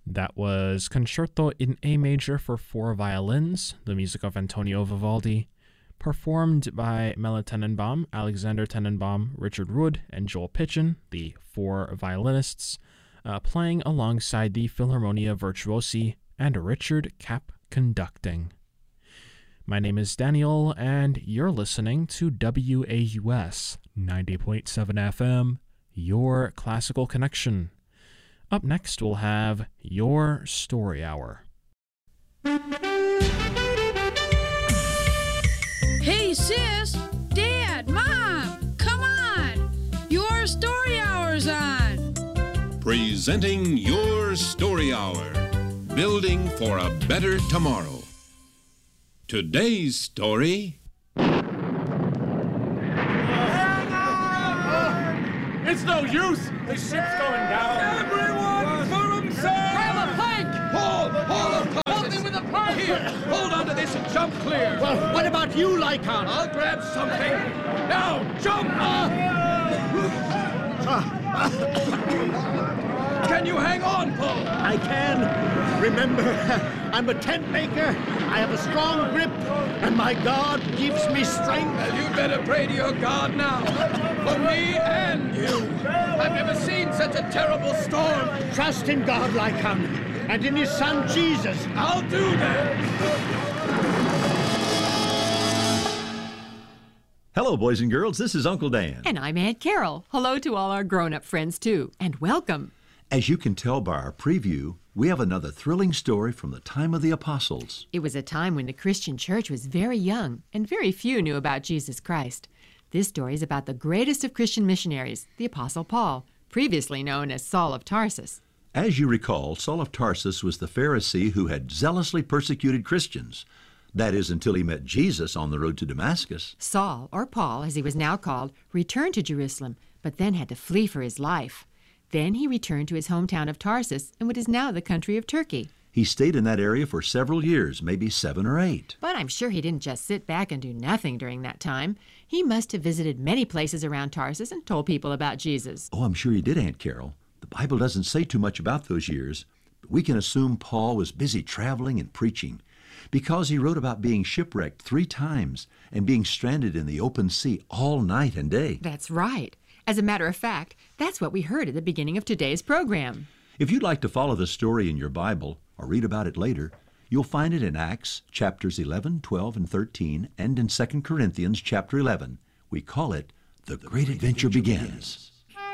That was Concerto in A Major for Four Violins, the music of Antonio Vivaldi, performed by Mela Tenenbaum, Alexander Tenenbaum, Richard Wood, and Joel Pitchen, the four violinists, playing alongside the Philharmonia Virtuosi and Richard Kapp conducting. My name is Daniel, and you're listening to WAUS 90.7 FM, your classical connection. Up next, we'll have Your Story Hour. Hey, sis, Dad, Mom, come on! Your Story Hour's on! Presenting Your Story Hour, building for a better tomorrow. Today's story... It's no use! The ship's going down! Everyone for himself! Grab a plank! Hold the plank! Hold me with a plank! Here, hold on to this and jump clear! Well, what about you, Lycon? I'll grab something! Now, jump! Can you hang on, Paul? I can. Remember, I'm a tent maker, I have a strong grip, and my God gives me strength. Well, you better pray to your God now. For me and you. I've never seen such a terrible storm. Trust in God, Lycon, and in his son, Jesus. I'll do that. Hello, boys and girls. This is Uncle Dan. And I'm Aunt Carol. Hello to all our grown-up friends, too, and welcome. As you can tell by our preview, we have another thrilling story from the time of the apostles. It was a time when the Christian church was very young, and very few knew about Jesus Christ. This story is about the greatest of Christian missionaries, the Apostle Paul, previously known as Saul of Tarsus. As you recall, Saul of Tarsus was the Pharisee who had zealously persecuted Christians. That is, until he met Jesus on the road to Damascus. Saul, or Paul, as he was now called, returned to Jerusalem, but then had to flee for his life. Then he returned to his hometown of Tarsus in what is now the country of Turkey. He stayed in that area for several years, maybe 7 or 8. But I'm sure he didn't just sit back and do nothing during that time. He must have visited many places around Tarsus and told people about Jesus. Oh, I'm sure he did, Aunt Carol. The Bible doesn't say too much about those years, but we can assume Paul was busy traveling and preaching, because he wrote about being shipwrecked 3 times and being stranded in the open sea all night and day. That's right. As a matter of fact, that's what we heard at the beginning of today's program. If you'd like to follow the story in your Bible or read about it later, you'll find it in Acts chapters 11, 12, and 13, and in 2 Corinthians chapter 11. We call it The Great Adventure Begins.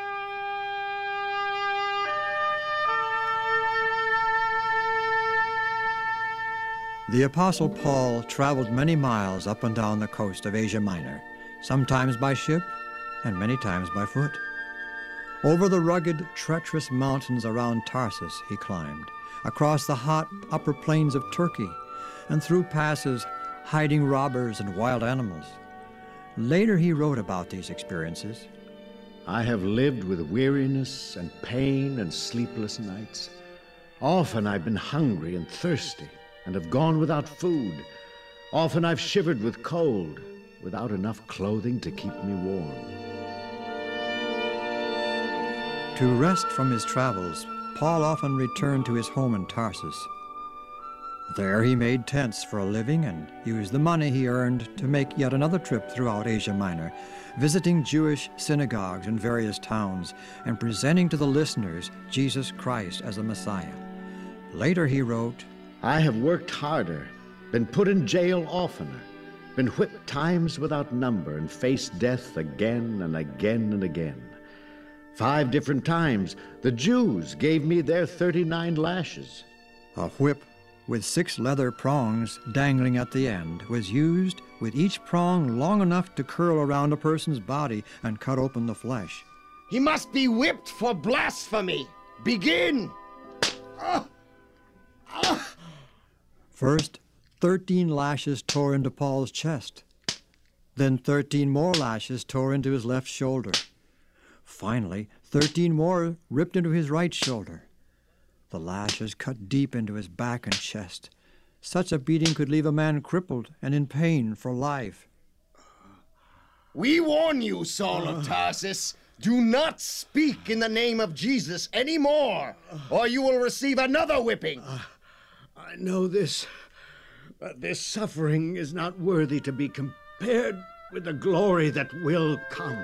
The Apostle Paul traveled many miles up and down the coast of Asia Minor, sometimes by ship and many times by foot. Over the rugged, treacherous mountains around Tarsus he climbed, across the hot upper plains of Turkey, and through passes hiding robbers and wild animals. Later he wrote about these experiences. I have lived with weariness and pain and sleepless nights. Often I've been hungry and thirsty and have gone without food. Often I've shivered with cold, without enough clothing to keep me warm. To rest from his travels, Paul often returned to his home in Tarsus. There he made tents for a living and used the money he earned to make yet another trip throughout Asia Minor, visiting Jewish synagogues in various towns and presenting to the listeners Jesus Christ as the Messiah. Later he wrote, I have worked harder, been put in jail oftener, been whipped times without number, and faced death again and again and again. 5 different times the Jews gave me their 39 lashes. A whip with 6 leather prongs dangling at the end was used, with each prong long enough to curl around a person's body and cut open the flesh. He must be whipped for blasphemy. Begin! First, 13 lashes tore into Paul's chest. Then 13 more lashes tore into his left shoulder. Finally, 13 more ripped into his right shoulder. The lashes cut deep into his back and chest. Such a beating could leave a man crippled and in pain for life. We warn you, Saul of Tarsus. Do not speak in the name of Jesus anymore, or you will receive another whipping. I know this, but this suffering is not worthy to be compared with the glory that will come.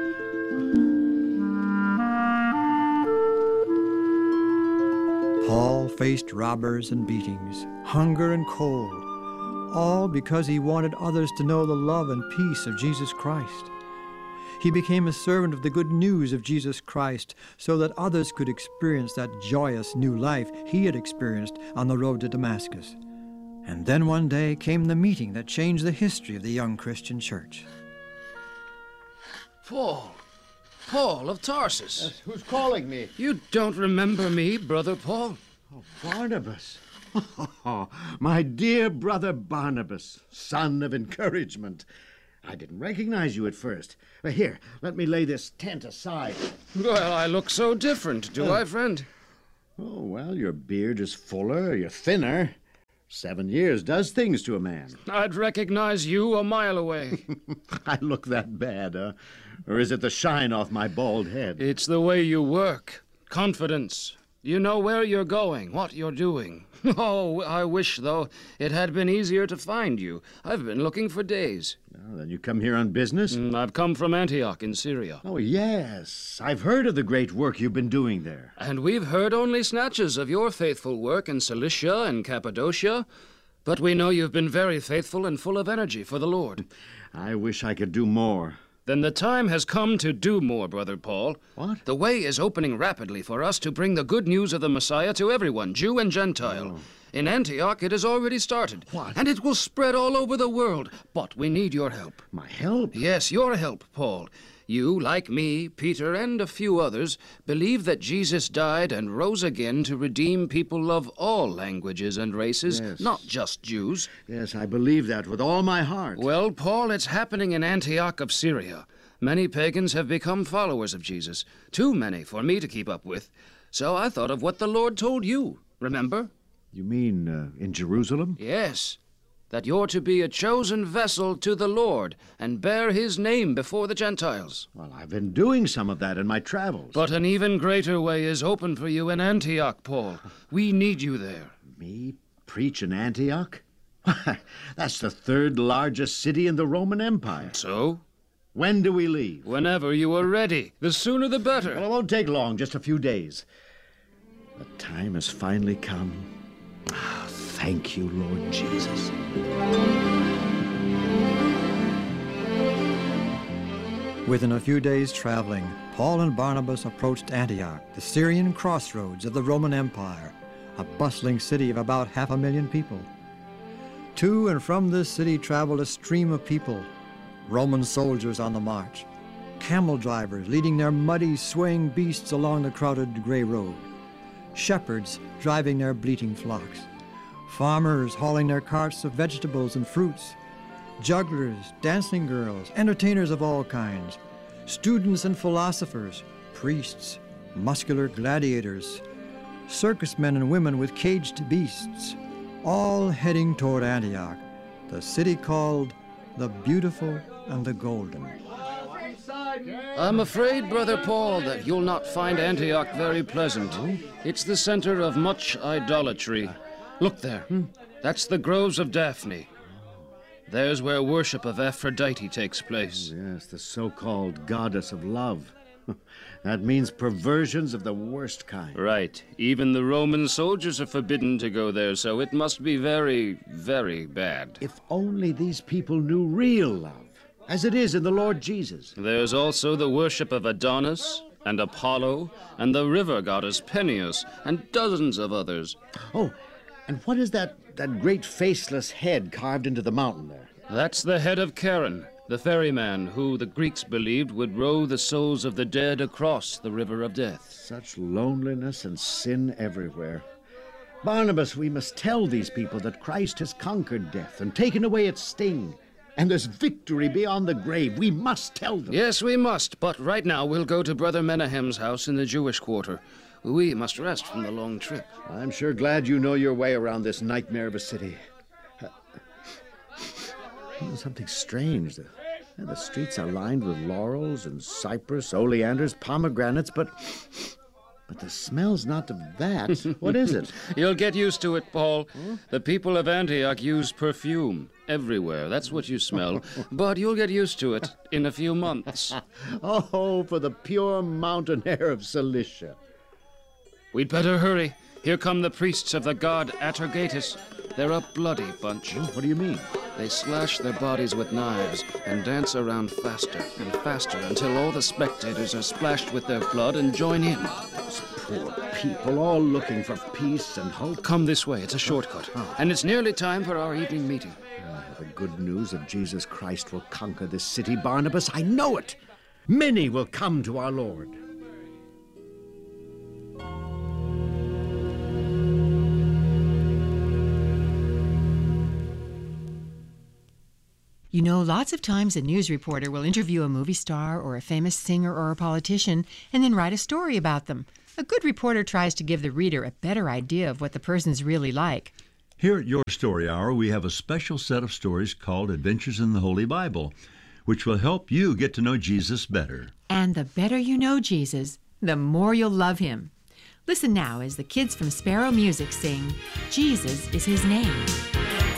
Paul faced robbers and beatings, hunger and cold, all because he wanted others to know the love and peace of Jesus Christ. He became a servant of the good news of Jesus Christ so that others could experience that joyous new life he had experienced on the road to Damascus. And then one day came the meeting that changed the history of the young Christian church. Paul of Tarsus. Who's calling me? You don't remember me, Brother Paul? Oh, Barnabas. My dear brother Barnabas, son of encouragement. I didn't recognize you at first. Here, let me lay this tent aside. Well, I look so different, do I, friend? Oh, well, your beard is fuller, you're thinner. 7 years does things to a man. I'd recognize you a mile away. I look that bad, huh? Or is it the shine off my bald head? It's the way you work. Confidence. You know where you're going, what you're doing. Oh, I wish, though, it had been easier to find you. I've been looking for days. Oh, then you come here on business? I've come from Antioch in Syria. Oh, yes. I've heard of the great work you've been doing there. And we've heard only snatches of your faithful work in Cilicia and Cappadocia. But we know you've been very faithful and full of energy for the Lord. I wish I could do more. Then the time has come to do more, Brother Paul. What? The way is opening rapidly for us to bring the good news of the Messiah to everyone, Jew and Gentile. Oh. In Antioch, it has already started. What? And it will spread all over the world. But we need your help. My help? Yes, your help, Paul. You, like me, Peter, and a few others, believe that Jesus died and rose again to redeem people of all languages and races, Yes. not just Jews. Yes, I believe that with all my heart. Well, Paul, it's happening in Antioch of Syria. Many pagans have become followers of Jesus. Too many for me to keep up with. So I thought of what the Lord told you. Remember? You mean in Jerusalem? Yes. That you're to be a chosen vessel to the Lord and bear his name before the Gentiles. Well, I've been doing some of that in my travels. But an even greater way is open for you in Antioch, Paul. We need you there. Me preach in Antioch? That's the third largest city in the Roman Empire. So? When do we leave? Whenever you are ready. The sooner the better. Well, it won't take long, just a few days. The time has finally come. Ah, thank you, Lord Jesus. Within a few days' traveling, Paul and Barnabas approached Antioch, the Syrian crossroads of the Roman Empire, a bustling city of about 500,000 people. To and from this city traveled a stream of people, Roman soldiers on the march, camel drivers leading their muddy, swaying beasts along the crowded gray road, shepherds driving their bleating flocks, farmers hauling their carts of vegetables and fruits, jugglers, dancing girls, entertainers of all kinds, students and philosophers, priests, muscular gladiators, circus men and women with caged beasts, all heading toward Antioch, the city called the Beautiful and the Golden. I'm afraid, Brother Paul, that you'll not find Antioch very pleasant. It's the center of much idolatry. Look there. That's the groves of Daphne. There's where worship of Aphrodite takes place. Yes, the so-called goddess of love. That means perversions of the worst kind. Right. Even the Roman soldiers are forbidden to go there, so it must be very, very bad. If only these people knew real love, as it is in the Lord Jesus. There's also the worship of Adonis and Apollo and the river goddess Peneus and dozens of others. Oh, and what is that great faceless head carved into the mountain there? That's the head of Charon, the ferryman who the Greeks believed would row the souls of the dead across the river of death. Such loneliness and sin everywhere. Barnabas, we must tell these people that Christ has conquered death and taken away its sting. And there's victory beyond the grave. We must tell them. Yes, we must. But right now we'll go to Brother Menahem's house in the Jewish quarter. We must rest from the long trip. I'm sure glad you know your way around this nightmare of a city. Something strange. And the streets are lined with laurels and cypress, oleanders, pomegranates, but the smell's not of that. What is it? You'll get used to it, Paul. The people of Antioch use perfume everywhere. That's what you smell. But you'll get used to it in a few months. Oh, for the pure mountain air of Cilicia. We'd better hurry. Here come the priests of the god Atergatus. They're a bloody bunch. What do you mean? They slash their bodies with knives and dance around faster and faster until all the spectators are splashed with their blood and join in. Those poor people, all looking for peace and hope. Come this way. It's a shortcut. And it's nearly time for our evening meeting. The good news of Jesus Christ will conquer this city, Barnabas. I know it. Many will come to our Lord. You know, lots of times a news reporter will interview a movie star or a famous singer or a politician and then write a story about them. A good reporter tries to give the reader a better idea of what the person's really like. Here at Your Story Hour, we have a special set of stories called Adventures in the Holy Bible, which will help you get to know Jesus better. And the better you know Jesus, the more you'll love him. Listen now as the kids from Sparrow Music sing, Jesus is His Name.